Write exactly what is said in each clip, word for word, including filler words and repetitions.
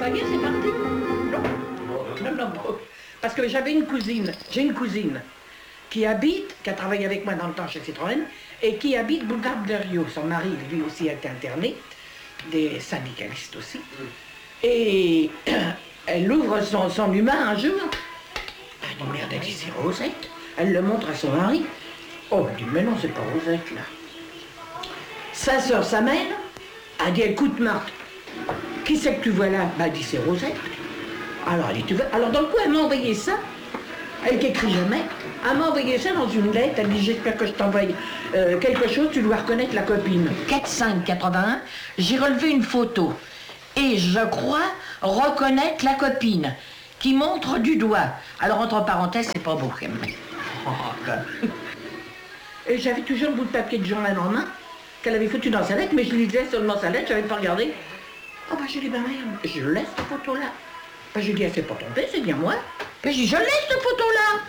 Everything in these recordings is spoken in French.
la guerre, c'est parti. Non, non, non, non. Parce que j'avais une cousine, j'ai une cousine qui habite, qui a travaillé avec moi dans le temps chez Citroën, et qui habite Boulevard Blériot. Son mari, lui aussi, a été interné, des syndicalistes aussi. Et elle ouvre son, son humain un jour. Elle dit, merde, elle dit, c'est Rosette. Elle le montre à son mari. Oh, elle dit, mais non, c'est pas Rosette, là. Sa sœur s'amène, elle dit, écoute, Marthe, qui c'est que tu vois là? Bah, elle dit, c'est Rosette. Alors, elle dit, tu veux... Alors, dans le coup, elle m'a envoyé ça. Elle qui écrit jamais. Elle m'a envoyé ça dans une lettre. Elle dit, j'espère que je t'envoie euh, quelque chose, tu dois reconnaître la copine. quatre cinq quatre-vingt-un, j'ai relevé une photo. Et je crois reconnaître la copine, qui montre du doigt. Alors, entre parenthèses, c'est pas beau, quand même. Oh, et j'avais toujours le bout de papier de journal en main, qu'elle avait foutu dans sa lettre, mais je lisais seulement sa lettre, j'avais pas regardé. Oh, bah, j'ai dit, bah, merde, je laisse cette photo-là. Bah, j'ai dit, elle s'est pas trompée, c'est bien moi. Puis j'ai dit, je laisse cette photo-là.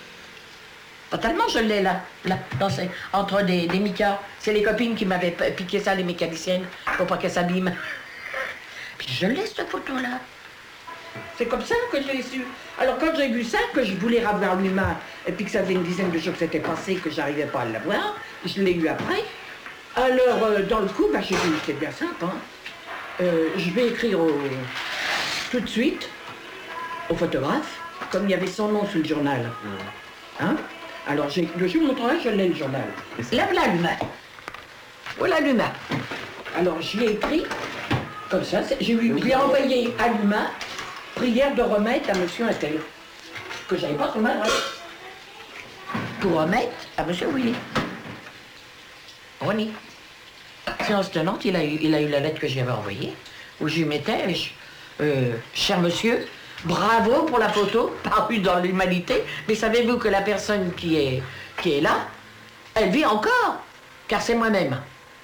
Pas tellement, je l'ai là, là, dans ces, entre des, des micas. C'est les copines qui m'avaient piqué ça, les mécaniciennes, pour pas qu'elles s'abîment. Puis je laisse cette photo-là. C'est comme ça que je l'ai su. Alors quand j'ai vu ça, que je voulais revoir l'humain, et puis que ça faisait une dizaine de jours que c'était passé, que j'arrivais pas à l'avoir, je l'ai eu après. Alors, euh, dans le coup, bah, j'ai dit, c'est bien simple, hein. Euh, je vais écrire au, tout de suite au photographe, comme il y avait son nom sur le journal. Hein? Alors, j'ai, le jour de mon travail, je l'ai, le journal. Là, voilà l'humain. Voilà l'humain. Alors, je l'ai écrit, comme ça, j'ai lui envoyé à l'humain, prière de remettre à monsieur un tel, que j'avais pas son adresse. Pour remettre à monsieur Willy. Ronnie. Séance tenante, il a, eu, il a eu la lettre que j'avais envoyée, où je lui mettais, je, euh, cher monsieur, bravo pour la photo, parue dans l'humanité, mais savez-vous que la personne qui est, qui est là, elle vit encore, car c'est moi-même.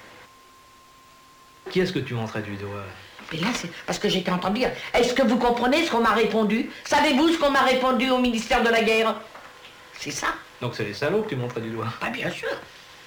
Qui est-ce que tu montrais du doigt? Mais là, c'est parce que j'étais en train de dire, est-ce que vous comprenez ce qu'on m'a répondu? Savez-vous ce qu'on m'a répondu au ministère de la Guerre? C'est ça. Donc c'est les salauds que tu montrais du doigt? Pas bien sûr.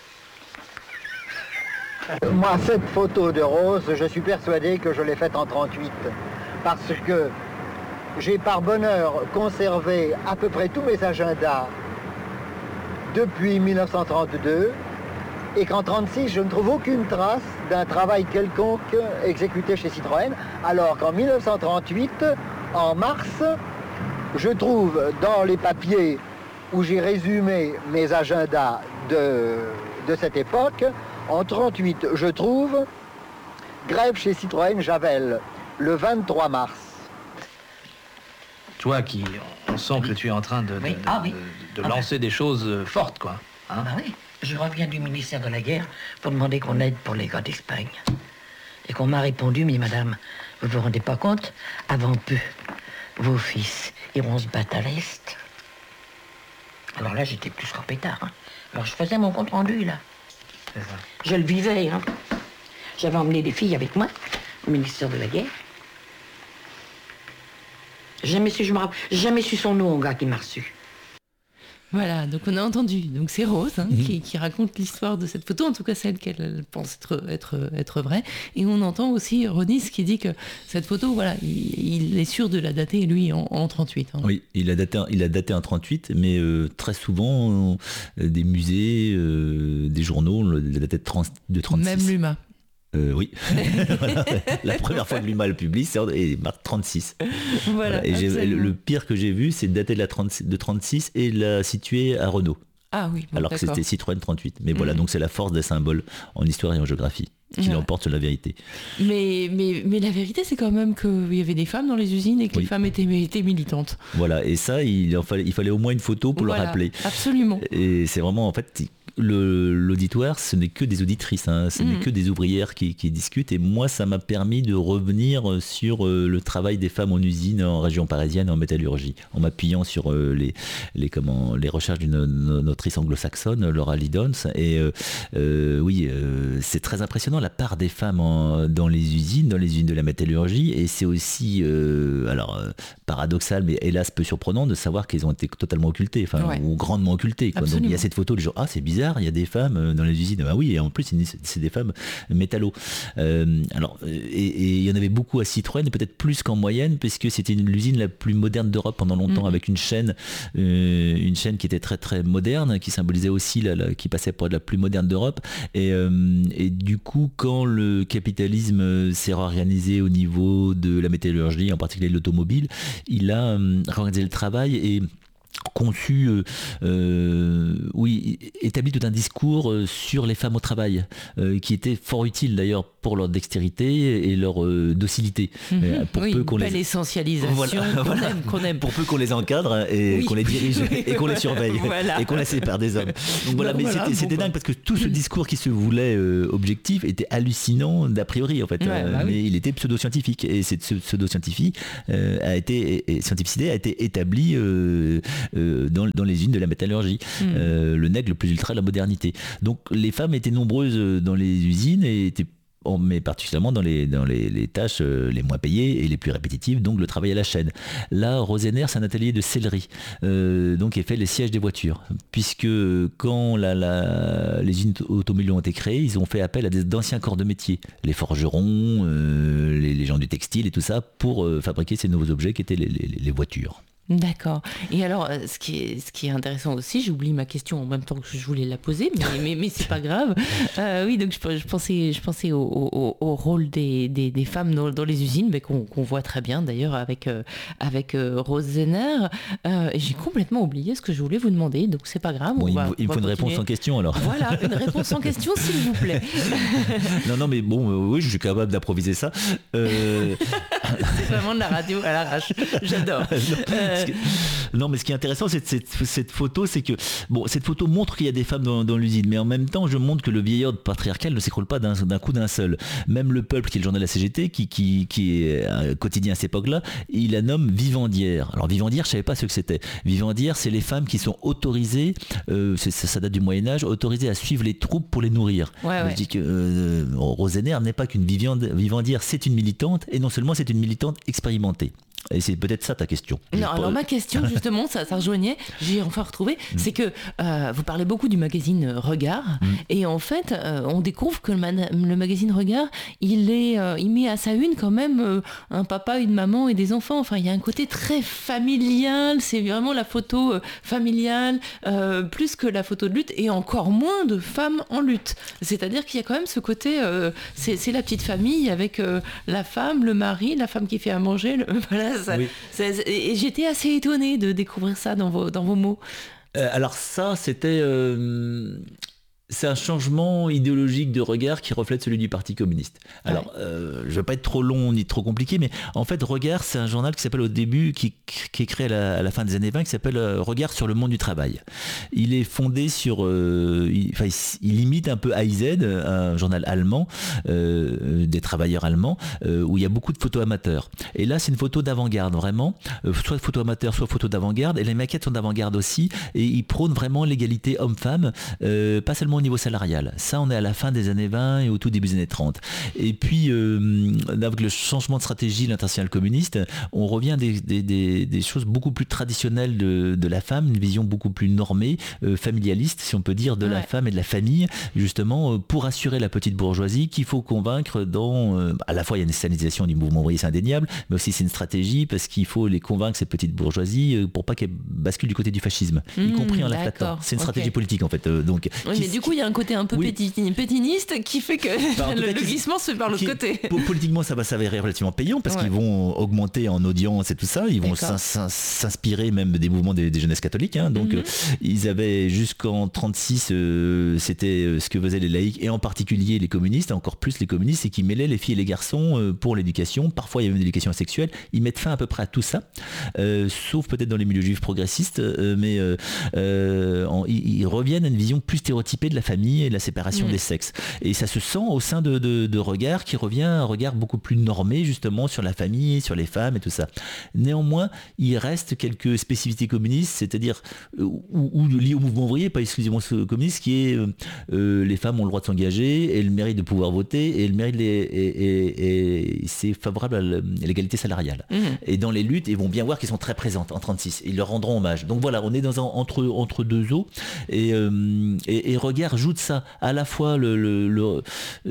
Moi, cette photo de Rose, je suis persuadé que je l'ai faite en trente-huit. Parce que j'ai par bonheur conservé à peu près tous mes agendas depuis mille neuf cent trente-deux. Et qu'en trente-six, je ne trouve aucune trace d'un travail quelconque exécuté chez Citroën. Alors qu'en mille neuf cent trente-huit, en mars, je trouve dans les papiers où j'ai résumé mes agendas de, de cette époque, en trente-huit, je trouve grève chez Citroën Javel, le vingt-trois mars. Toi qui, on sent que tu es en train de, de, Oui. de, Ah, oui. de, de Ah, lancer des choses fortes, quoi. Hein? Ah oui, je reviens du ministère de la Guerre pour demander qu'on aide pour les gars d'Espagne. Et qu'on m'a répondu, mais madame, vous vous rendez pas compte, avant peu, vos fils iront se battre à l'Est. Alors là, j'étais plus qu'en pétard. Hein. Alors je faisais mon compte rendu, là. C'est ça. Je le vivais, hein. J'avais emmené des filles avec moi au ministère de la Guerre. Jamais su, je me rappelle, jamais su son nom au gars qui m'a reçu. Voilà, donc on a entendu. Donc c'est Rose hein, Mmh. qui, qui raconte l'histoire de cette photo, en tout cas celle qu'elle pense être, être, être vraie. Et on entend aussi Ronis qui dit que cette photo, voilà, il, il est sûr de la dater, lui, en, en trente-huit. Hein. Oui, il a daté, il a daté en trente-huit, mais euh, très souvent, euh, des musées, euh, des journaux, il a daté de, trente, de trente-six. Même l'U M A. Euh, oui, voilà. La première fois que l'U M A le publie, c'est et marque trente-six. Voilà, Voilà. Et j'ai, le, le pire que j'ai vu, c'est dater de, la trente, de trente-six et la situer à Renault. Ah oui, bon, alors d'accord. que c'était Citroën trente-huit. Mais Mmh. voilà, donc c'est la force des symboles en histoire et en géographie qui Voilà. l'emporte sur la vérité. Mais, mais, mais la vérité, c'est quand même qu'il y avait des femmes dans les usines et que Oui. les femmes étaient, étaient militantes. Voilà, et ça, il, en fallait, il fallait au moins une photo pour Voilà, le rappeler. absolument. Et c'est vraiment, en fait, le, l'auditoire, ce n'est que des auditrices, hein, ce Mmh. n'est que des ouvrières qui, qui discutent. Et moi, ça m'a permis de revenir sur euh, le travail des femmes en usine, en région parisienne, en métallurgie, en m'appuyant sur euh, les, les, comment, les recherches d'une d'une autrice anglo-saxonne, Laura Lidons. Et euh, euh, oui, euh, c'est très impressionnant la part des femmes en, dans les usines, dans les usines de la métallurgie. Et c'est aussi, euh, alors, euh, paradoxal, mais hélas peu surprenant de savoir qu'elles ont été totalement occultées, enfin, Ouais. ou grandement occultées. Quoi. Donc il y Absolument. a cette photo de genre, ah c'est bizarre. regard, il y a des femmes dans les usines. Ah oui, et en plus, c'est des femmes métallo. Euh, alors, et, et il y en avait beaucoup à Citroën, peut-être plus qu'en moyenne, puisque c'était l'usine la plus moderne d'Europe pendant longtemps, mmh. avec une chaîne, euh, une chaîne qui était très très moderne, qui symbolisait aussi, la, la, qui passait pour être la plus moderne d'Europe. Et, euh, et du coup, quand le capitalisme s'est réorganisé au niveau de la métallurgie, en particulier l'automobile, il a euh, réorganisé le travail et conçu, euh, euh, oui, établi tout un discours euh, sur les femmes au travail, euh, qui était fort utile d'ailleurs pour leur dextérité et leur euh, docilité. Mmh, euh, pour oui, peu qu'on belle les... essentialisation voilà, qu'on voilà. aime, qu'on aime. Pour peu qu'on les encadre et oui. qu'on les dirige oui, et qu'on les surveille voilà. et qu'on les sépare des hommes. Donc voilà, non, mais voilà, c'était, c'était bon, dingue parce que tout ce discours qui se voulait euh, objectif était hallucinant d'a priori en fait, ouais, euh, bah mais oui. il était pseudo-scientifique et cette pseudo-scientifique euh, a été, et, et scientificité a été établie euh, euh, dans, dans les usines de la métallurgie. Mmh. Euh, le nègre le plus ultra de la modernité. Donc les femmes étaient nombreuses dans les usines et étaient mais particulièrement dans les, dans les, les tâches les moins payées et les plus répétitives, donc le travail à la chaîne. Là, Rosener, c'est un atelier de sellerie, euh, donc qui fait les sièges des voitures, puisque quand la, la, les usines automobiles ont été créées, ils ont fait appel à des, d'anciens corps de métier, les forgerons, euh, les, les gens du textile et tout ça, pour euh, fabriquer ces nouveaux objets qui étaient les, les, les voitures. D'accord. Et alors, ce qui est, ce qui est intéressant aussi, j'oublie ma question en même temps que je voulais la poser, mais, mais, mais c'est pas grave. Euh, oui, donc je, je pensais, je pensais au, au, au rôle des, des, des femmes dans, dans les usines, mais qu'on, qu'on voit très bien d'ailleurs avec, euh, avec euh, Rosener. Euh, et j'ai complètement oublié ce que je voulais vous demander, donc c'est pas grave. Bon, on il, va, il me faut une réponse en question alors. Voilà, une réponse en question s'il vous plaît. non, non, mais bon, euh, oui, je suis capable d'improviser ça. Euh... c'est vraiment de la radio à l'arrache. J'adore. Euh, Que, non, mais ce qui est intéressant, c'est cette, cette photo, c'est que bon, cette photo montre qu'il y a des femmes dans, dans l'usine, mais en même temps, je montre que le vieil ordre patriarcal ne s'écroule pas d'un, d'un coup d'un seul. Même Le Peuple, qui est le journal de la C G T, qui, qui, qui est un quotidien à cette époque-là, il la nomme vivandière. Alors vivandière, je savais pas ce que c'était. Vivandière, c'est les femmes qui sont autorisées, euh, c'est, ça date du Moyen Âge, autorisées à suivre les troupes pour les nourrir. Ouais, ouais. Je dis que euh, Rosener n'est pas qu'une vivandière, c'est une militante, et non seulement c'est une militante expérimentée. Et c'est peut-être ça ta question. Non, alors ma question justement, ça, ça rejoignait, j'ai enfin retrouvé, mmh. c'est que euh, vous parlez beaucoup du magazine Regard, mmh. et en fait, euh, on découvre que le, man- le magazine Regard, il, est, euh, il met à sa une quand même euh, un papa, une maman et des enfants. Enfin, il y a un côté très familial, c'est vraiment la photo euh, familiale, euh, plus que la photo de lutte, et encore moins de femmes en lutte. C'est-à-dire qu'il y a quand même ce côté, euh, c'est, c'est la petite famille avec euh, la femme, le mari, la femme qui fait à manger, le, voilà. Ça, oui. ça, et j'étais assez étonnée de découvrir ça dans vos, dans vos mots. Euh, alors ça, c'était... Euh... C'est un changement idéologique de regard qui reflète celui du Parti communiste. Alors, ouais. euh, je ne vais pas être trop long ni trop compliqué, mais en fait, Regard, c'est un journal qui s'appelle au début, qui, qui est créé à la, à la fin des années vingt, qui s'appelle Regard sur le monde du travail. Il est fondé sur... Euh, il, enfin, il, il imite un peu A I Z, un journal allemand, euh, des travailleurs allemands, euh, où il y a beaucoup de photos amateurs. Et là, c'est une photo d'avant-garde, vraiment. Euh, soit photo amateur, soit photo d'avant-garde. Et les maquettes sont d'avant-garde aussi. Et ils prônent vraiment l'égalité homme-femme, euh, pas seulement au niveau salarial. Ça, on est à la fin des années vingt et au tout début des années trente. Et puis, euh, avec le changement de stratégie de l'internationale communiste, on revient à des, des, des, des choses beaucoup plus traditionnelles de, de la femme, une vision beaucoup plus normée, euh, familialiste, si on peut dire, de ouais. la femme et de la famille, justement, euh, pour assurer la petite bourgeoisie qu'il faut convaincre dans... Euh, à la fois, il y a une stalinisation du mouvement ouvrier, c'est indéniable, mais aussi c'est une stratégie parce qu'il faut les convaincre, ces petites bourgeoisies, euh, pour pas qu'elles basculent du côté du fascisme, mmh, y compris en la flattant. C'est une stratégie okay. politique, en fait. Euh, donc, oui, qui, mais du coup, il y a un côté un peu oui. pétiniste qui fait que enfin, le, le glissement se fait par l'autre qui, côté. Politiquement, ça va s'avérer relativement payant parce ouais. qu'ils vont augmenter en audience et tout ça. Ils vont s'inspirer même des mouvements des, des jeunesses catholiques. Hein. Donc, mm-hmm. euh, ils avaient jusqu'en trente-six, euh, c'était ce que faisaient les laïcs et en particulier les communistes, encore plus les communistes, c'est qu'ils mêlaient les filles et les garçons euh, pour l'éducation. Parfois, il y avait une éducation sexuelle. Ils mettent fin à peu près à tout ça, euh, sauf peut-être dans les milieux juifs progressistes, euh, mais euh, euh, en, ils, ils reviennent à une vision plus stéréotypée de la la famille et la séparation mmh. des sexes. Et ça se sent au sein de, de, de Regard qui revient à un regard beaucoup plus normé justement sur la famille, sur les femmes et tout ça. Néanmoins, il reste quelques spécificités communistes, c'est-à-dire ou, ou liées au mouvement ouvrier, pas exclusivement communiste, qui est euh, les femmes ont le droit de s'engager et le mérite de pouvoir voter et le mérite les, et, et, et c'est favorable à l'égalité salariale. Mmh. Et dans les luttes, ils vont bien voir qu'ils sont très présentes en trente-six. Ils leur rendront hommage. Donc voilà, on est dans un, entre, entre deux eaux et, euh, et, et Regard joue de ça à la fois le, le, le,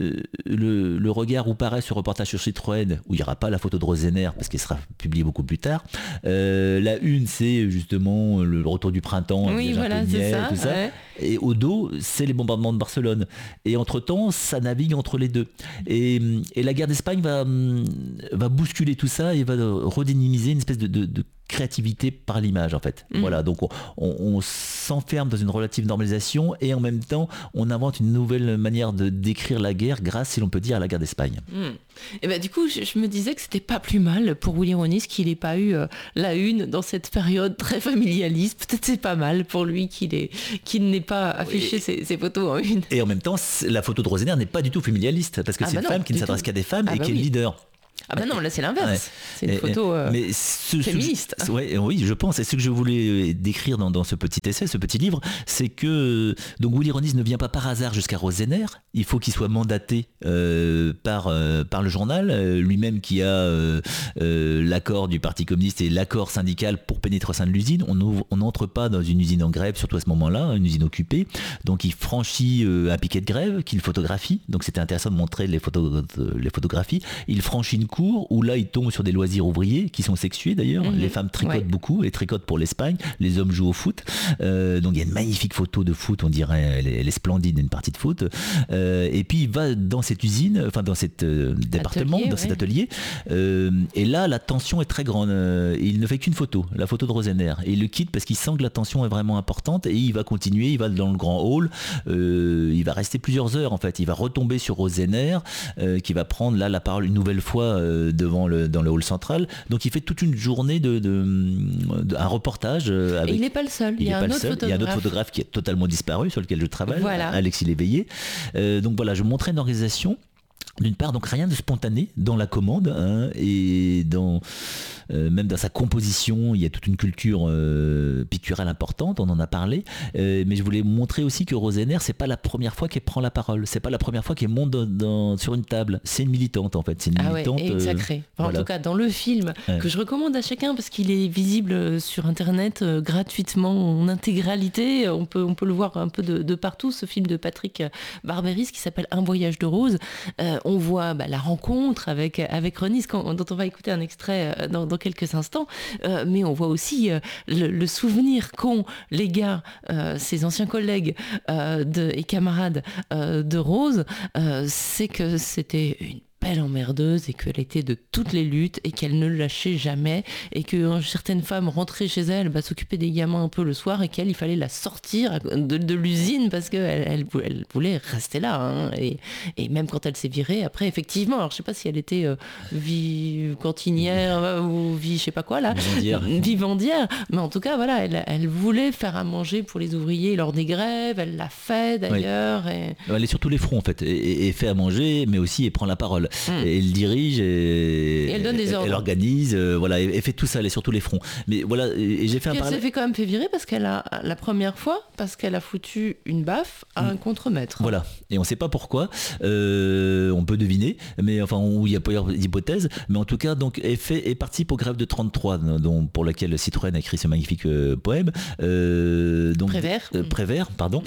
le, le regard où paraît ce reportage sur Citroën où il n'y aura pas la photo de Rosener parce qu'elle sera publiée beaucoup plus tard. Euh, la une, c'est justement le retour du printemps, oui, voilà, c'est ça, tout ça. Ouais. Et au dos, c'est les bombardements de Barcelone. Et entre-temps, ça navigue entre les deux. Et, et la guerre d'Espagne va, va bousculer tout ça et va redynamiser une espèce de, de, de créativité par l'image en fait. Mmh. Voilà, donc on, on, on s'enferme dans une relative normalisation et en même temps on invente une nouvelle manière de décrire la guerre grâce, si l'on peut dire, à la guerre d'Espagne. Mmh. Et ben du coup je, je me disais que c'était pas plus mal pour Willy Ronis qu'il n'ait pas eu euh, la une dans cette période très familialiste. Peut-être c'est pas mal pour lui qu'il ait, qu'il n'ait pas affiché ses, ses photos en une. Et en même temps la photo de Rosener n'est pas du tout familialiste parce que ah c'est bah une non, femme qui ne s'adresse qu'à des femmes ah et bah qui oui. est leader. Ah ben non, là c'est l'inverse. Ouais. C'est une et, photo euh, mais ce, féministe. Ce, ouais, oui, je pense. Et ce que je voulais décrire dans, dans ce petit essai, ce petit livre, c'est que donc Willy Ronis ne vient pas par hasard jusqu'à Rosener. Il faut qu'il soit mandaté euh, par, euh, par le journal, euh, lui-même qui a euh, euh, l'accord du Parti communiste et l'accord syndical pour pénétrer au sein de l'usine. On n'entre pas dans une usine en grève, surtout à ce moment-là, une usine occupée. Donc il franchit euh, un piquet de grève qu'il photographie. Donc c'était intéressant de montrer les, photos, les photographies. Il franchit une cour où là il tombe sur des loisirs ouvriers qui sont sexués d'ailleurs. Mmh, les femmes tricotent ouais. beaucoup, elles tricotent pour l'Espagne, les hommes jouent au foot. Euh, donc il y a une magnifique photo de foot, on dirait, elle est, elle est splendide, une partie de foot. Euh, et puis il va dans cette usine, enfin dans cet euh, département, atelier, dans ouais. cet atelier. Euh, et là la tension est très grande. Il ne fait qu'une photo, la photo de Rosener. Et il le quitte parce qu'il sent que la tension est vraiment importante et il va continuer, il va dans le grand hall. Euh, il va rester plusieurs heures en fait. Il va retomber sur Rosener euh, qui va prendre là la parole une nouvelle fois devant le, dans le hall central. Donc il fait toute une journée de, de, de un reportage avec... Et il n'est pas le seul, il, il y a un autre photographe. Il y a un autre photographe qui est totalement disparu, sur lequel je travaille, voilà. Alexis Léveillé. Euh, donc voilà, je montrais une organisation. D'une part, donc rien de spontané dans la commande hein, et dans euh, même dans sa composition, il y a toute une culture euh, picturale importante, on en a parlé. Euh, mais je voulais montrer aussi que Rosener, c'est pas la première fois qu'elle prend la parole, c'est pas la première fois qu'elle monte dans, dans, sur une table. C'est une militante en fait, c'est une ah militante. Ouais, et sacrée. Enfin, voilà. En tout cas, dans le film ouais. que je recommande à chacun parce qu'il est visible sur internet euh, gratuitement en intégralité. On peut on peut le voir un peu de, de partout. Ce film de Patrick Barberis qui s'appelle Un voyage de rose. Euh, on voit bah, la rencontre avec, avec Ronis, quand, dont on va écouter un extrait dans, dans quelques instants, euh, mais on voit aussi euh, le, le souvenir qu'ont les gars, euh, ses anciens collègues euh, de, et camarades euh, de Rose, euh, c'est que c'était une belle emmerdeuse et qu'elle était de toutes les luttes et qu'elle ne lâchait jamais et que euh, certaines femmes rentraient chez elle bah, s'occuper des gamins un peu le soir et qu'elle il fallait la sortir de, de l'usine parce qu'elle elle, elle voulait rester là hein, et, et même quand elle s'est virée après effectivement alors je sais pas si elle était euh, vie cantinière euh, ou vie je sais pas quoi là vivandière. vivandière mais en tout cas voilà elle, elle voulait faire à manger pour les ouvriers lors des grèves, elle l'a fait d'ailleurs oui. et... elle est sur tous les fronts en fait et, et fait à manger mais aussi elle prend la parole. Mmh. Et elle dirige et, et elle donne des ordres. Elle organise, euh, voilà, elle, elle fait tout ça, elle est sur tous les fronts. Mais voilà, et, et j'ai fait Puis un parallèle. Elle s'est fait quand même fait virer parce qu'elle a la première fois parce qu'elle a foutu une baffe à mmh. un contremaître. Voilà, et on ne sait pas pourquoi. Euh, on peut deviner, mais enfin, il y a plusieurs hypothèses. Mais en tout cas, donc, elle fait, elle participe aux grèves de trente-trois, dont, pour laquelle Citroën a écrit ce magnifique euh, poème. Euh, donc, Prévert. Euh, Prévert, pardon,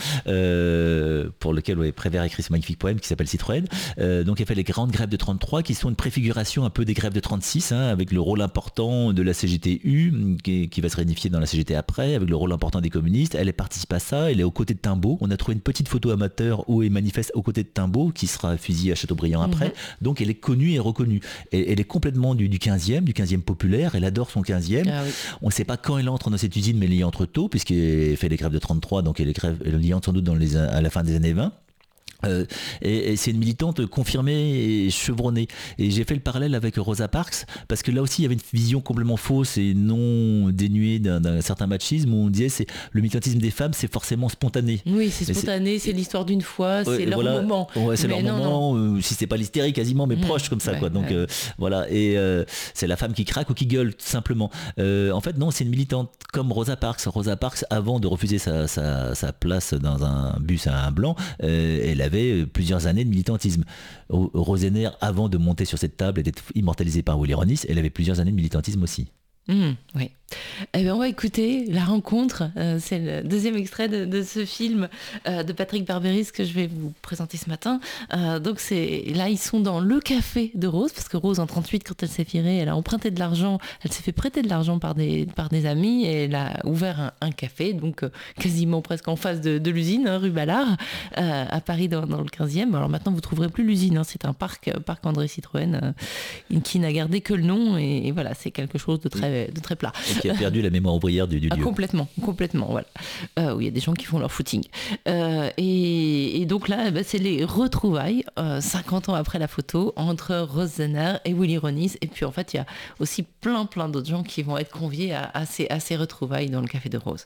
euh, pour lequel ouais, Prévert a écrit ce magnifique poème qui s'appelle Citroën. Euh, donc, elle fait les grandes grèves de trente-trois qui sont une préfiguration un peu des grèves de trente-six hein, avec le rôle important de la C G T U qui, qui va se réunifier dans la C G T après avec le rôle important des communistes. Elle participe à ça, elle est aux côtés de Timbaud. On a trouvé une petite photo amateur où elle manifeste aux côtés de Timbaud qui sera fusillé à Châteaubriand après. Mm-hmm. Donc elle est connue et reconnue. Elle, elle est complètement du, du quinzième, du quinzième populaire, elle adore son quinzième. Ah, oui. On ne sait pas quand elle entre dans cette usine mais elle y entre tôt puisqu'elle fait les grèves de trente-trois donc elle, est grève, elle y entre sans doute dans les, à la fin des années vingt. Euh, et, et c'est une militante confirmée et chevronnée. Et j'ai fait le parallèle avec Rosa Parks parce que là aussi il y avait une vision complètement fausse et non dénuée d'un, d'un certain machisme où on disait c'est le militantisme des femmes c'est forcément spontané. Oui, c'est spontané, c'est, c'est l'histoire d'une fois, c'est ouais, leur voilà, moment. Ouais, c'est mais leur non, moment, non. Euh, si c'est pas l'hystérie quasiment, mais mmh, proche comme ça, ouais, quoi. Donc ouais. euh, voilà, et euh, c'est la femme qui craque ou qui gueule tout simplement. Euh, en fait, non, c'est une militante comme Rosa Parks. Rosa Parks, avant de refuser sa, sa, sa place dans un bus à un blanc, euh, elle avait plusieurs années de militantisme. Rosener, avant de monter sur cette table et d'être immortalisée par Willy Ronis, elle avait plusieurs années de militantisme aussi. Mmh, oui. Eh bien, on va écouter La Rencontre. Euh, c'est le deuxième extrait de, de ce film euh, de Patrick Barberis que je vais vous présenter ce matin. Euh, donc, c'est, là, ils sont dans le café de Rose, parce que Rose, en trente-huit, quand elle s'est virée, elle a emprunté de l'argent, elle s'est fait prêter de l'argent par des, par des amis et elle a ouvert un, un café, donc euh, quasiment presque en face de, de l'usine, hein, rue Ballard, euh, à Paris, dans, dans le quinzième. Alors maintenant, vous ne trouverez plus l'usine, hein, c'est un parc, parc André Citroën, euh, qui n'a gardé que le nom et, et voilà, c'est quelque chose de très, de très plat. Et qui a perdu la mémoire ouvrière du, du ah, lieu. Complètement, complètement, voilà. Euh, où il y a des gens qui font leur footing. Euh, et, et donc là, bah, c'est les retrouvailles, euh, cinquante ans après la photo, entre Rosener et Willy Ronis. Et puis en fait, il y a aussi plein, plein d'autres gens qui vont être conviés à, à, ces, à ces retrouvailles dans le Café de Rose.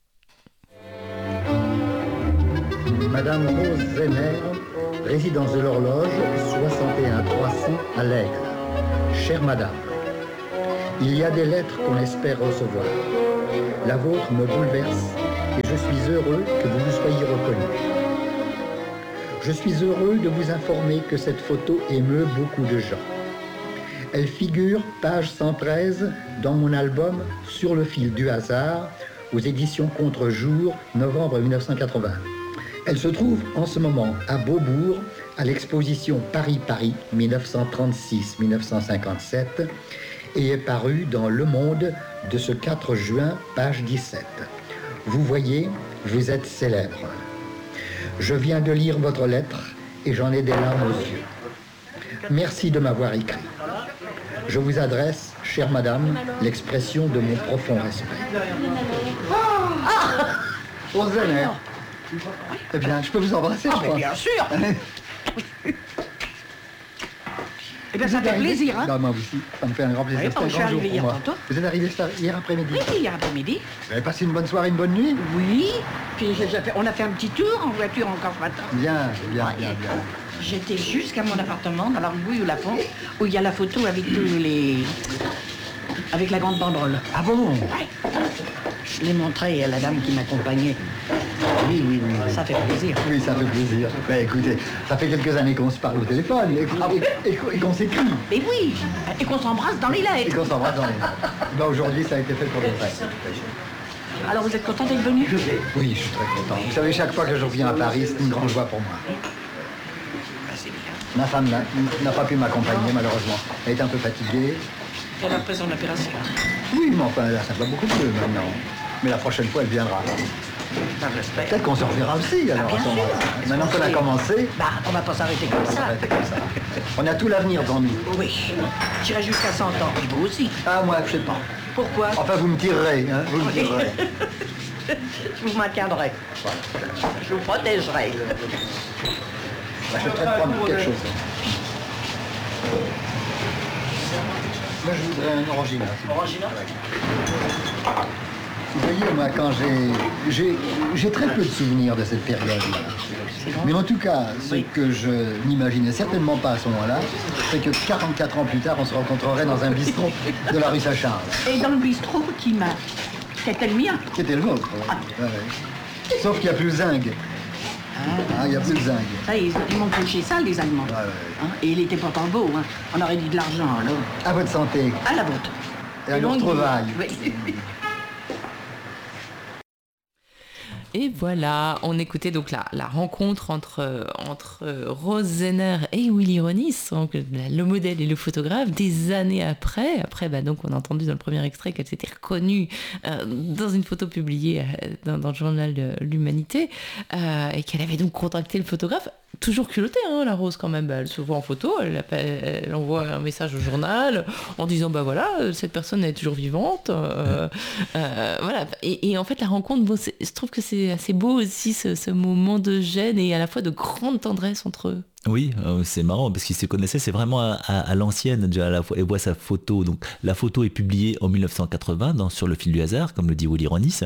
Madame Rose Zener, résidence de l'Horloge, soixante et un trois cents à l'Aigle. Chère Madame, il y a des lettres qu'on espère recevoir. La vôtre me bouleverse et je suis heureux que vous vous soyez reconnue. Je suis heureux de vous informer que cette photo émeut beaucoup de gens. Elle figure, page cent treize, dans mon album « Sur le fil du hasard » aux éditions Contre-jour, novembre mille neuf cent quatre-vingt. Elle se trouve en ce moment à Beaubourg, à l'exposition Paris-Paris dix-neuf cent trente-six à dix-neuf cent cinquante-sept, et est paru dans Le Monde de ce quatre juin, page dix-sept. Vous voyez, vous êtes célèbre. Je viens de lire votre lettre et j'en ai des larmes aux yeux. Merci de m'avoir écrit. Je vous adresse, chère madame, l'expression de mon profond respect. Ah Rose Zener. Eh bien, je peux vous embrasser, ah, je crois. Bien sûr. Eh bien, ça fait plaisir, hein. Non, moi aussi, ça me fait un grand plaisir. Oui, c'est je suis arrivé hier tantôt. Vous êtes arrivé hier après-midi? Oui, hier après-midi. Vous avez passé une bonne soirée, une bonne nuit? Oui, puis j'ai, j'ai fait, on a fait un petit tour en voiture encore ce matin. Bien, bien, bien, bien. J'étais jusqu'à mon appartement, dans la rue Bouille ou la Font, où il y a la photo avec tous les... avec la grande banderole. Ah bon? Oui. Je l'ai montré à la dame qui m'accompagnait. Oui, oui, oui, oui. Ça fait plaisir. Oui, ça fait plaisir. Mais écoutez, ça fait quelques années qu'on se parle au téléphone et, qu'on, et, et, et qu'on s'écrit. Mais oui, et qu'on s'embrasse dans les lettres. Et qu'on s'embrasse dans les lettres. Ben, aujourd'hui, ça a été fait pour le vrai. Alors, vous êtes content d'être venu? Oui, je suis très content. Vous savez, chaque fois que je reviens à Paris, c'est une grande joie pour moi. Ben, c'est bien. Ma femme n'a, n'a pas pu m'accompagner, malheureusement. Elle est un peu fatiguée. Elle a fait son opération. Oui, mais enfin, là, ça va beaucoup mieux maintenant. Mais la prochaine fois, elle viendra. Ben, j'espère. Peut-être qu'on se reverra aussi, alors, Ah, bien à ce moment-là. sûr. Maintenant qu'on a commencé, Bah, on va pas s'arrêter comme on ça. s'arrête comme ça. On a tout l'avenir devant nous. Oui, j'irai jusqu'à cent ans. Et vous aussi. Ah, moi, je sais pas. Pourquoi? Enfin, vous me tirerez, hein, vous me tirerez. Je vous maintiendrai. Je vous protégerai. Bah, je vais peut-être prendre quelque chose. Moi, je voudrais un orangina. Orangina? Vous voyez, moi, quand j'ai, j'ai... J'ai très peu de souvenirs de cette période-là. Mais en tout cas, ce oui. que je n'imaginais certainement pas à ce moment-là, c'est que quarante-quatre ans plus tard, on se rencontrerait dans un bistrot de la rue Saint-Charles. Et dans le bistrot qui m'a... C'était le mien. C'était le vôtre, oui. Ah. Ouais, ouais. Sauf qu'il n'y a plus zinc. Ah, il n'y a plus de zinc. Ça, ils, ils m'ont couché ça, les Allemands. Ouais, ouais. Hein? Et il était pourtant beau, hein. On aurait dit de l'argent, alors. À votre santé. À la vôtre. Et à nos retrouvailles. Oui. Et voilà, on écoutait donc la, la rencontre entre, entre Rose Zener et Willy Ronis, donc le modèle et le photographe, des années après. Après, bah, donc, on a entendu dans le premier extrait qu'elle s'était reconnue euh, dans une photo publiée euh, dans, dans le journal de l'Humanité euh, et qu'elle avait donc contacté le photographe. toujours culottée, hein, la Rose quand même. Bah, elle se voit en photo, elle, appelle, elle envoie un message au journal en disant bah voilà, cette personne est toujours vivante. Euh, euh, voilà. Et, et en fait la rencontre, bon, je trouve que c'est assez beau aussi ce, ce moment de gêne et à la fois de grande tendresse entre eux. Oui, euh, c'est marrant parce qu'ils se connaissaient, c'est vraiment à, à, à l'ancienne déjà. À la fois, elle voit sa photo, donc la photo est publiée en mille neuf cent quatre-vingts dans, sur Le fil du hasard, comme le dit Willy Ronis.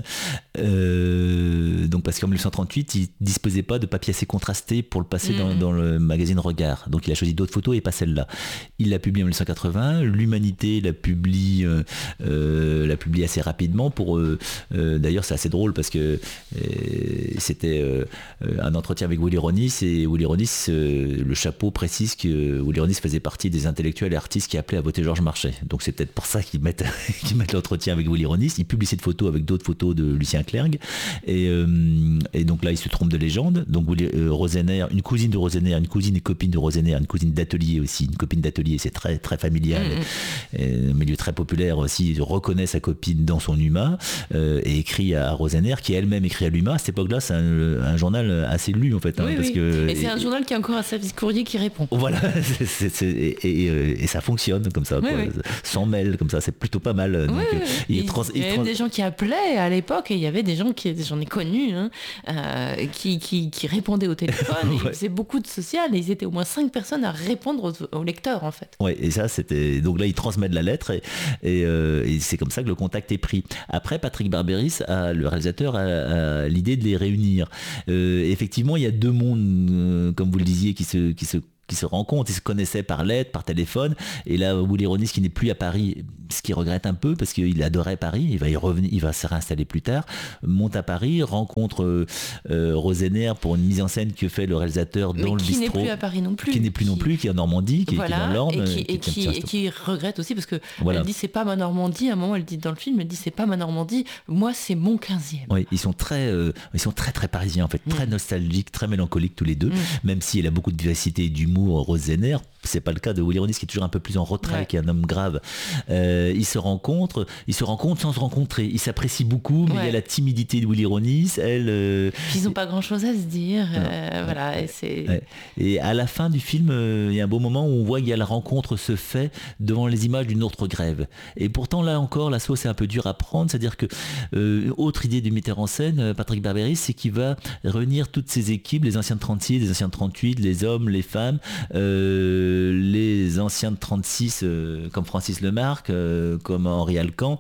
Euh, donc parce qu'en mille neuf cent trente-huit, il disposait pas de papier assez contrasté pour le passer mmh. dans, dans le magazine Regard. Donc il a choisi d'autres photos et pas celle-là. Il l'a publiée en mille neuf cent quatre-vingts. L'Humanité la publie, euh, euh, la publie assez rapidement. Pour euh, euh, d'ailleurs, c'est assez drôle parce que euh, c'était euh, un entretien avec Willy Ronis et Willy Ronis euh, le chapeau précise que Willy Ronis faisait partie des intellectuels et artistes qui appelaient à voter Georges Marchais. Donc c'est peut-être pour ça qu'ils mettent, qu'ils mettent l'entretien avec Willy Ronis. Ils publient cette photo avec d'autres photos de Lucien Clergue. Et, euh, et donc là, ils se trompent de légende. Donc euh, Rosener, une cousine de Rosener, une cousine et copine de Rosener, une cousine d'atelier aussi, une copine d'atelier, c'est très, très familial. Mmh. Et, et, un milieu très populaire aussi, il reconnaît sa copine dans son Huma euh, et écrit à Rosener, qui elle-même écrit à l'Huma. À cette époque-là, c'est un, un journal assez lu en fait. Hein, oui, parce oui. Que, et c'est un et, journal qui est encore à service courrier qui répond. Voilà, c'est, c'est, c'est, et, et, et ça fonctionne comme ça, oui, quoi. Oui. Sans mail, comme ça, c'est plutôt pas mal. Oui, donc, oui. Il, il, trans, il y avait trans... des gens qui appelaient à l'époque et il y avait des gens qui, j'en ai connu, hein, euh, qui, qui, qui répondaient au téléphone. Ouais. Ils faisaient beaucoup de social et ils étaient au moins cinq personnes à répondre aux, aux lecteurs en fait. Oui, et ça c'était. Donc là, ils transmettent la lettre et, et, euh, et c'est comme ça que le contact est pris. Après, Patrick Barberis, a, le réalisateur, a, a l'idée de les réunir. Euh, effectivement, il y a deux mondes, euh, comme vous le disiez, qui se, qui se qui se rencontrent, ils se connaissaient par lettre, par téléphone, et là Willy Ronis qui n'est plus à Paris, ce qu'il regrette un peu parce qu'il adorait Paris, il va y revenir, il va se réinstaller plus tard, monte à Paris, rencontre euh, euh, Rosener pour une mise en scène que fait le réalisateur dans Mais le qui bistrot, n'est plus à Paris non plus, qui n'est plus qui... non plus, qui est en Normandie, qui, voilà, qui est dans l'Orne, et qui, qui, et qui, et qui regrette aussi parce que voilà. Elle dit c'est pas ma Normandie, à un moment elle dit dans le film, elle dit c'est pas ma Normandie, moi c'est mon quinzième. Oui, ils sont très, euh, ils sont très très parisiens en fait, très mmh. nostalgiques, très mélancoliques tous les deux, mmh. même si elle a beaucoup de vivacité et d'humour, Rosener. C'est pas le cas de Willy Ronis qui est toujours un peu plus en retrait, ouais. qui est un homme grave. Euh, ils se rencontrent, ils se rencontrent sans se rencontrer. Ils s'apprécient beaucoup, mais ouais. il y a la timidité de Willy Ronis. Elle. Euh... Puis ils n'ont pas grand-chose à se dire. Euh, voilà. Et, c'est... Ouais. et à la fin du film, euh, il y a un beau moment où on voit que la rencontre se fait devant les images d'une autre grève. Et pourtant là encore, la sauce est un peu dure à prendre. C'est-à-dire que euh, autre idée du metteur en scène, Patrick Barberis, c'est qu'il va réunir toutes ces équipes, les anciens de trente-six, les anciens de trente-huit, les hommes, les femmes. Euh, les anciens de trente-six euh, comme Francis Lemarque, euh, comme Henri Alcan,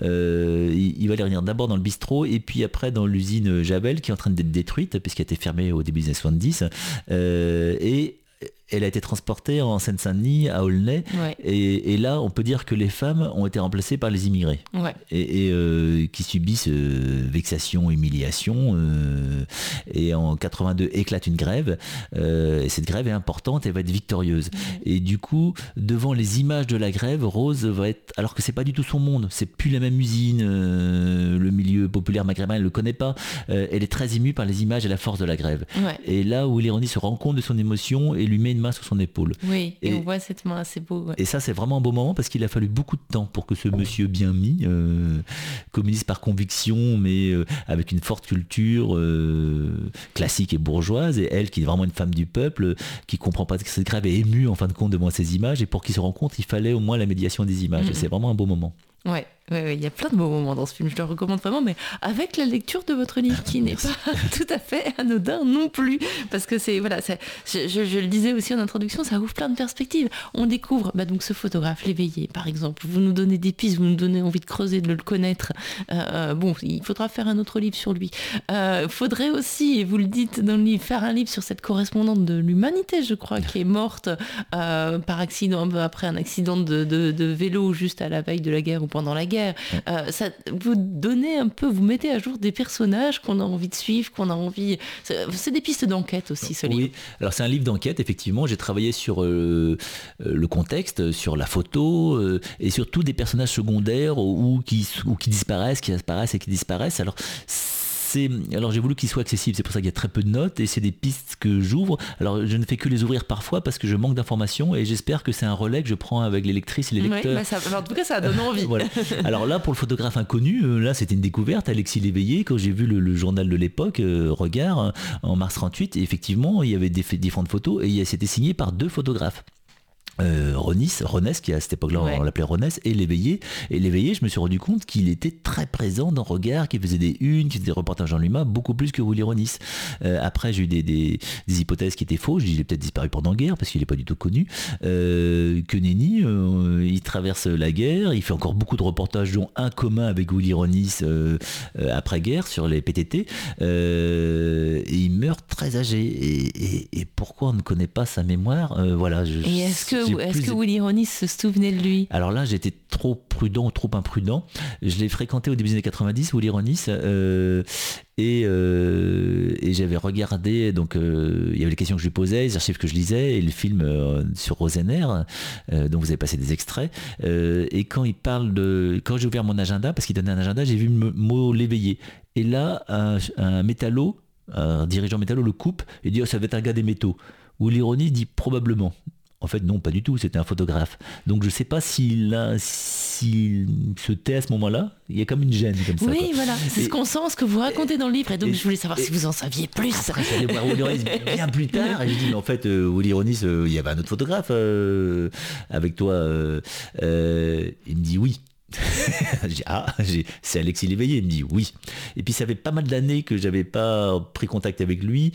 euh, il, il va les réunir d'abord dans le bistrot et puis après dans l'usine Javel qui est en train d'être détruite puisqu'elle a été fermée au début des années soixante-dix euh, et elle a été transportée en Seine-Saint-Denis, à Aulnay, ouais. et, et là, on peut dire que les femmes ont été remplacées par les immigrés, ouais. et, et euh, qui subissent euh, vexation, humiliation, euh, et en quatre-vingt-deux éclate une grève, euh, et cette grève est importante, elle va être victorieuse. Ouais. Et du coup, devant les images de la grève, Rose va être, alors que c'est pas du tout son monde, c'est plus la même usine, euh, le milieu populaire maghrébin, elle le connaît pas, euh, elle est très émue par les images et la force de la grève. Ouais. Et là où Willy Ronis se rend compte de son émotion et lui met une main sur son épaule. Oui, et, et on voit cette main, c'est beau. Ouais. Et ça, c'est vraiment un beau moment parce qu'il a fallu beaucoup de temps pour que ce monsieur bien mis, euh, communiste par conviction, mais euh, avec une forte culture euh, classique et bourgeoise, et elle qui est vraiment une femme du peuple, qui comprend pas que cette grève est émue en fin de compte devant ces images, et pour qu'ils se rencontrent, il fallait au moins la médiation des images. Mm-hmm. Et c'est vraiment un beau moment. Ouais, ouais, ouais, il y a plein de beaux moments dans ce film, je le recommande vraiment, mais avec la lecture de votre livre qui n'est pas tout à fait anodin non plus, parce que c'est, voilà, c'est, je, je, je le disais aussi en introduction, ça ouvre plein de perspectives. On découvre bah, donc ce photographe, l'éveillé par exemple, vous nous donnez des pistes, vous nous donnez envie de creuser, de le connaître. Euh, bon, il faudra faire un autre livre sur lui. Il euh, faudrait aussi, et vous le dites dans le livre, faire un livre sur cette correspondante de l'Humanité, je crois, qui est morte euh, par accident, après un accident de, de, de vélo juste à la veille de la guerre ou pendant la guerre. Euh, ça, vous donnez un peu, vous mettez à jour des personnages qu'on a envie de suivre, qu'on a envie... C'est, c'est des pistes d'enquête aussi, ce oui. livre. Alors c'est un livre d'enquête, effectivement. J'ai travaillé sur euh, le contexte, sur la photo, euh, et surtout des personnages secondaires ou qui, ou qui disparaissent, qui apparaissent et qui disparaissent. Alors c'est, alors j'ai voulu qu'il soit accessible, c'est pour ça qu'il y a très peu de notes et c'est des pistes que j'ouvre. Alors je ne fais que les ouvrir parfois parce que je manque d'informations et j'espère que c'est un relais que je prends avec les lectrices et les lecteurs. Oui, bah ça, en tout cas ça donne envie. Voilà. Alors là pour le photographe inconnu, euh, là c'était une découverte, Alexis Léveillé, quand j'ai vu le, le journal de l'époque, euh, Regard, en mars trente-huit, et effectivement il y avait des différentes photos et c'était signé par deux photographes. Euh, Ronis, Ronès, qui à cette époque-là ouais. on l'appelait Ronès, et Léveillé. Et Léveillé, je me suis rendu compte qu'il était très présent dans Regard, qu'il faisait des unes, qu'il faisait des reportages en lui-même, beaucoup plus que Willy Ronis. Euh, après, j'ai eu des, des, des hypothèses qui étaient fausses. Je dis, il est peut-être disparu pendant la guerre, parce qu'il n'est pas du tout connu. Euh, que nenni, euh, il traverse la guerre, il fait encore beaucoup de reportages, dont un commun avec Willy Ronis euh, euh, après-guerre, sur les P T T. Euh, et il meurt très âgé. Et, et, et pourquoi on ne connaît pas sa mémoire euh, voilà, je, Et est-ce que Est-ce plus... que Willy Ronis se souvenait de lui ? Alors là, j'étais trop prudent, trop imprudent. Je l'ai fréquenté au début des années quatre-vingt-dix, Willy Ronis, euh, et, euh, et j'avais regardé, donc euh, il y avait les questions que je lui posais, les archives que je lisais, et le film euh, sur Rosener, euh, dont vous avez passé des extraits. Euh, et quand il parle de, quand j'ai ouvert mon agenda, parce qu'il donnait un agenda, j'ai vu le mot Léveillé. Et là, un, un métallo, un dirigeant métallo le coupe et dit oh, ça va être un gars des métaux. Willy Ronis dit probablement. En fait, non, pas du tout, c'était un photographe. Donc je ne sais pas s'il, a, s'il se tait à ce moment-là, il y a comme une gêne comme ça. Oui, quoi. voilà, c'est et, ce qu'on sent, ce que vous racontez et, dans le livre, et donc et, je voulais savoir et, si vous en saviez plus. Après, je suis allé voir Willy Ronis bien plus tard, et je dis, mais en fait, euh, Willy Ronis, euh, il y avait un autre photographe euh, avec toi. Euh, euh, il me dit oui. J'ai dit, ah, j'ai, c'est Alexis Léveillé. Il me dit oui. Et puis ça fait pas mal d'années que j'avais pas pris contact avec lui.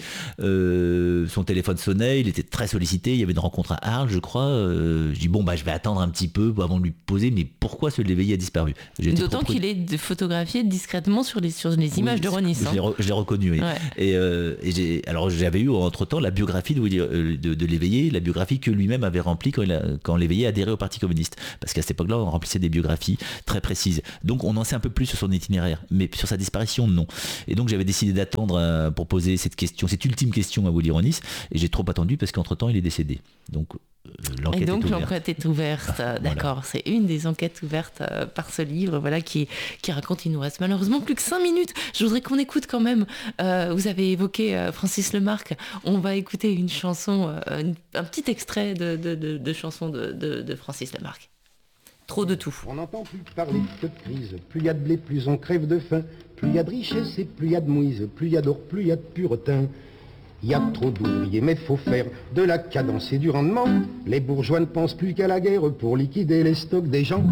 Euh, son téléphone sonnait, il était très sollicité. Il y avait une rencontre à Arles, je crois. Euh, je dis bon bah je vais attendre un petit peu avant de lui poser. Mais pourquoi ce Léveillé a disparu ? D'autant qu'il est photographié discrètement sur les sur les images oui, de Ronis. Je, hein. l'ai, re, je l'ai reconnu. Oui. Ouais. Et, euh, et j'ai alors j'avais eu entre temps la biographie de, de, de, de Léveillé, la biographie que lui-même avait remplie quand, il a, quand Léveillé adhérait au Parti communiste. Parce qu'à cette époque-là, on remplissait des biographies très précise. Donc on en sait un peu plus sur son itinéraire, mais sur sa disparition, non. Et donc j'avais décidé d'attendre euh, pour poser cette question, cette ultime question à Willy Ronis, et j'ai trop attendu parce qu'entre-temps il est décédé. Donc euh, l'enquête et donc est ouverte. l'enquête est ouverte, voilà. D'accord. C'est une des enquêtes ouvertes euh, par ce livre, voilà, qui, qui raconte. Il nous reste malheureusement plus que cinq minutes. Je voudrais qu'on écoute quand même. Euh, vous avez évoqué euh, Francis Lemarque. On va écouter une chanson, euh, une, un petit extrait de, de, de, de chanson de, de, de Francis Lemarque. Trop de tout. On n'entend plus parler que de crise. Plus il y a de blé, plus on crève de faim. Plus il y a de richesse et plus il y a de mouise. Plus il y a d'or, plus il y a de puretin. Il y a trop d'ouvriers, mais faut faire de la cadence et du rendement. Les bourgeois ne pensent plus qu'à la guerre pour liquider les stocks des gens.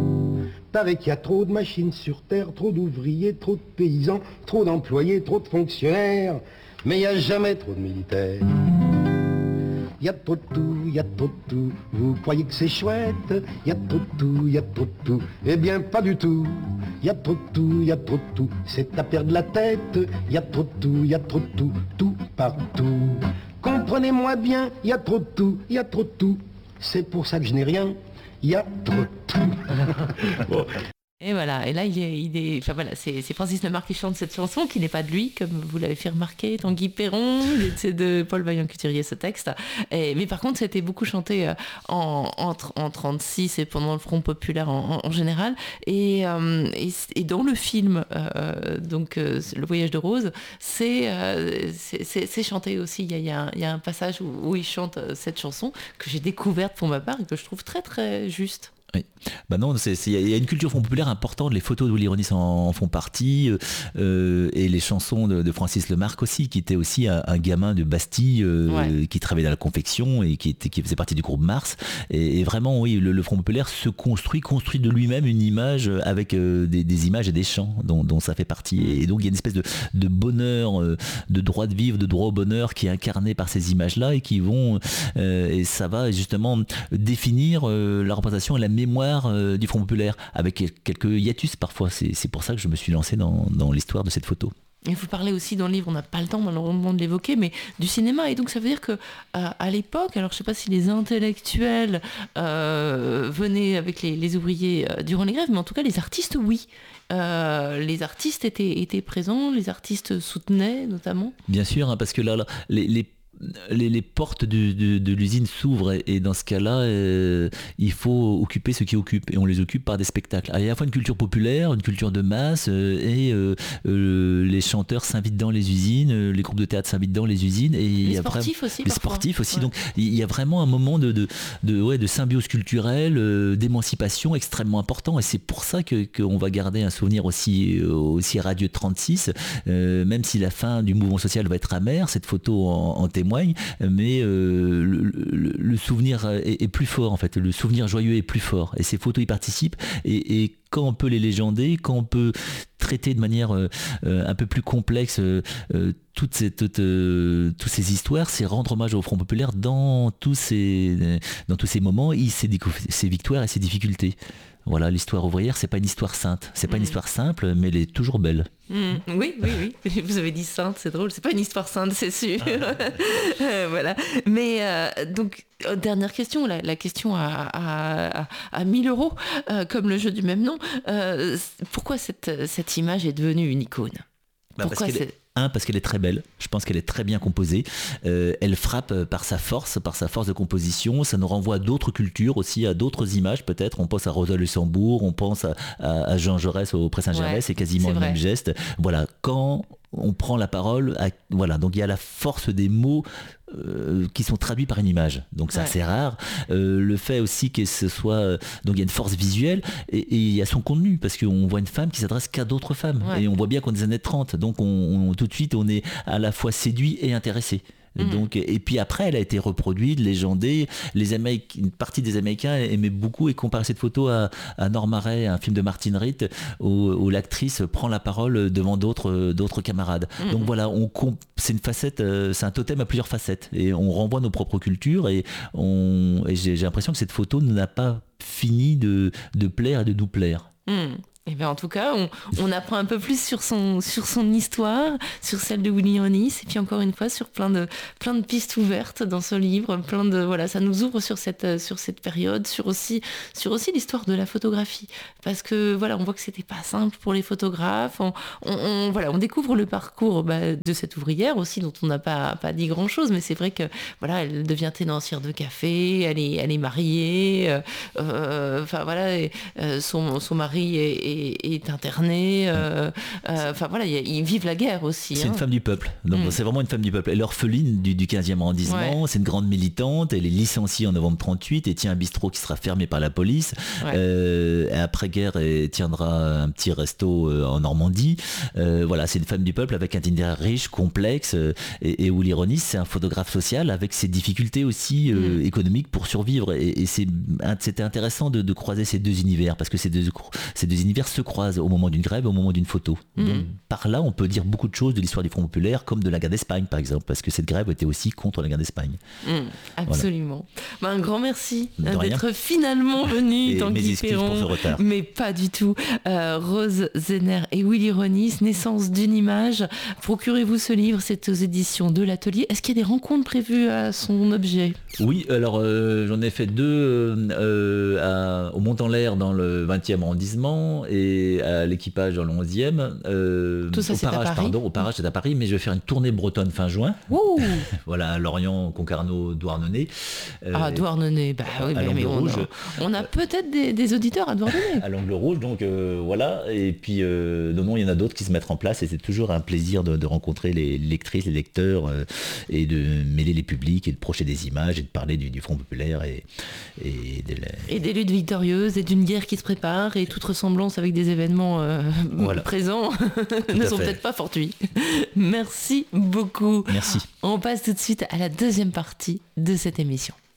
Paraît qu'il y a trop de machines sur terre, trop d'ouvriers, trop de paysans, trop d'employés, trop de fonctionnaires. Mais il n'y a jamais trop de militaires. Il y a trop de tout, il y a trop de tout. Vous croyez que c'est chouette? Il y a trop de tout, il y a trop de tout. Eh bien, pas du tout. Il y a trop de tout, il y a trop de tout. C'est à perdre la tête. Il y a trop de tout, il y a trop de tout. Tout partout. Comprenez-moi bien, il y a trop de tout, il y a trop de tout. C'est pour ça que je n'ai rien. Il y a trop de tout. Bon. Et voilà, et là il est, il est, enfin voilà, c'est, c'est Francis Lemarque qui chante cette chanson, qui n'est pas de lui, comme vous l'avez fait remarquer, Tanguy Perron, c'est de Paul Vaillant-Couturier ce texte. Et, mais par contre, c'était beaucoup chanté en, en, en trente-six et pendant le Front populaire en, en, en général. Et, euh, et, et dans le film, euh, donc euh, Le Voyage de Rose, c'est, euh, c'est, c'est, c'est chanté aussi. Il y a, il y a, un, il y a un passage où, où il chante cette chanson que j'ai découverte pour ma part et que je trouve très très juste. Oui. Bah non, il y a une culture Front populaire importante, les photos de Willy Ronis en, en font partie, euh, et les chansons de, de Francis Lemarque aussi, qui était aussi un, un gamin de Bastille, euh, ouais. qui travaillait dans la confection et qui, était, qui faisait partie du groupe Mars. Et, et vraiment, oui, le, le Front populaire se construit, construit de lui-même une image avec euh, des, des images et des chants dont, dont ça fait partie. Et donc il y a une espèce de, de bonheur, euh, de droit de vivre, de droit au bonheur qui est incarné par ces images-là et qui vont, euh, et ça va justement définir euh, la représentation et la mémoire euh, du Front populaire, avec quelques hiatus parfois. C'est, c'est pour ça que je me suis lancé dans, dans l'histoire de cette photo. Il faut parler aussi dans le livre, on n'a pas le temps malheureusement de l'évoquer, mais du cinéma. Et donc ça veut dire que euh, à l'époque, alors je ne sais pas si les intellectuels euh, venaient avec les, les ouvriers euh, durant les grèves, mais en tout cas les artistes, oui. Euh, les artistes étaient, étaient présents, les artistes soutenaient notamment. Bien sûr, hein, parce que là, là les, les les, les portes de, de, de l'usine s'ouvrent et, et dans ce cas-là, euh, il faut occuper ceux qui occupent et on les occupe par des spectacles. Alors, il y a à la fois une culture populaire, une culture de masse euh, et euh, euh, les chanteurs s'invitent dans les usines, euh, les groupes de théâtre s'invitent dans les usines et les il y a sportifs vraiment, aussi, les parfois. sportifs aussi. Ouais. Donc il y a vraiment un moment de, de, de, ouais, de symbiose culturelle, euh, d'émancipation extrêmement important et c'est pour ça que qu'on va garder un souvenir aussi aussi radieux de trente-six, euh, même si la fin du mouvement social va être amère, cette photo en, en témoigne, mais euh, le, le, le souvenir est, est plus fort en fait, le souvenir joyeux est plus fort et ces photos y participent et, et quand on peut les légender, quand on peut traiter de manière euh, un peu plus complexe euh, toutes ces, toutes, euh, toutes ces histoires, c'est rendre hommage au Front populaire dans tous ces, dans tous ces moments, ses, ses victoires et ses difficultés. Voilà, l'histoire ouvrière, c'est pas une histoire sainte, c'est pas mmh. une histoire simple, mais elle est toujours belle. Mmh. Oui, oui, oui. Vous avez dit sainte, c'est drôle. C'est pas une histoire sainte, c'est sûr. Ah. euh, voilà. Mais euh, donc euh, dernière question, la, la question à, à, à, à mille euros, euh, comme le jeu du même nom. Euh, pourquoi cette cette image est devenue une icône ? Bah, Pourquoi parce qu'elle c'est... est... Un, parce qu'elle est très belle, je pense qu'elle est très bien composée, euh, elle frappe par sa force, par sa force de composition, ça nous renvoie à d'autres cultures aussi, à d'autres images peut-être, on pense à Rosa Luxembourg, on pense à, à, à Jean Jaurès au Pré Saint-Gervais, ouais, c'est quasiment c'est le vrai. Même geste. Voilà, quand on prend la parole, à, voilà, donc il y a la force des mots euh, qui sont traduits par une image, donc c'est ouais. assez rare. Euh, le fait aussi que ce soit, euh, donc il y a une force visuelle et, et il y a son contenu, parce qu'on voit une femme qui s'adresse qu'à d'autres femmes, ouais. et on voit bien qu'on est des années trente, donc on, on, tout de suite on est à la fois séduit et intéressé. Mmh. Donc, et puis après, elle a été reproduite, légendée. Les Améric... Une partie des Américains aimaient beaucoup et comparaient cette photo à, à Norma Ray, un film de Martin Ritt, où, où l'actrice prend la parole devant d'autres, d'autres camarades. Mmh. Donc voilà, on comp... c'est une facette, c'est un totem à plusieurs facettes. Et on renvoie nos propres cultures. Et, on... et j'ai, j'ai l'impression que cette photo n'a pas fini de, de plaire et de nous plaire. Mmh. Et bien en tout cas, on, on apprend un peu plus sur son, sur son histoire, sur celle de Willy Ronis, et puis encore une fois sur plein de, plein de pistes ouvertes dans ce livre, plein de, voilà, ça nous ouvre sur cette, sur cette période, sur aussi, sur aussi l'histoire de la photographie. Parce que voilà, on voit que c'était pas simple pour les photographes, on, on, on, voilà, on découvre le parcours bah, de cette ouvrière aussi, dont on n'a pas, pas dit grand chose, mais c'est vrai que voilà, elle devient tenancière de café, elle est, elle est mariée, enfin euh, euh, voilà, et, euh, son, son mari est, est est interné, enfin euh, euh, voilà, ils vivent la guerre aussi. C'est hein. une femme du peuple, donc mmh. c'est vraiment une femme du peuple. Elle est orpheline du, du quinzième arrondissement, ouais. c'est une grande militante, elle est licenciée en novembre trente-huit et tient un bistrot qui sera fermé par la police. Ouais. Euh, après-guerre, elle tiendra un petit resto euh, en Normandie. Euh, voilà, c'est une femme du peuple avec un itinéraire riche, complexe, euh, et, et Willy Ronis, c'est un photographe social avec ses difficultés aussi euh, mmh. économiques pour survivre. Et, et c'est, c'était intéressant de, de croiser ces deux univers, parce que ces deux, ces deux univers se croisent au moment d'une grève et au moment d'une photo. Mmh. Donc, par là, on peut dire beaucoup de choses de l'histoire du Front populaire, comme de la guerre d'Espagne, par exemple, parce que cette grève était aussi contre la guerre d'Espagne. Mmh, absolument. Voilà. Bah, un grand merci de d'être rien. finalement venu, Tanguy Perron, mais pas du tout. Euh, Rose Zenner et Willy Ronis, Naissance d'une image. Procurez-vous ce livre, c'est aux éditions de l'Atelier. Est-ce qu'il y a des rencontres prévues à son objet ? Oui, alors euh, j'en ai fait deux euh, à, au Mont-en-l'Air dans le vingtième arrondissement et à l'équipage dans le onzième. Euh, Tout ça, au c'est Parage, à Paris. Pardon, au Parage, c'est à Paris, mais je vais faire une tournée bretonne fin juin. Voilà, à Lorient, Concarneau, Douarnenez. Euh, ah, Douarnenez, bah oui, bah, mais on a, on a peut-être des, des auditeurs à Douarnenez. À l'Angle Rouge, donc euh, voilà. Et puis, euh, non, non, il y en a d'autres qui se mettent en place et c'est toujours un plaisir de, de rencontrer les lectrices, les lecteurs euh, et de mêler les publics et de projeter des images et de parler du, du Front populaire et, et, de la... et des luttes victorieuses et d'une guerre qui se prépare et toute ressemblance avec des événements euh, voilà. présents ne sont fait. peut-être pas fortuits. Merci beaucoup. Merci. On passe tout de suite à la deuxième partie de cette émission.